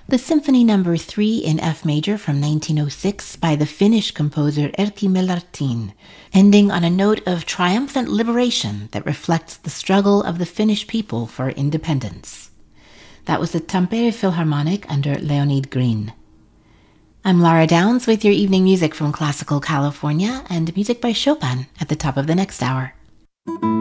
the Symphony No. 3 in F major from 1906 by the Finnish composer Erkki Melartin, ending on a note of triumphant liberation that reflects the struggle of the Finnish people for independence. That was the Tampere Philharmonic under Leonid Green. I'm Lara Downs with your evening music from Classical California and music by Chopin at the top of the next hour.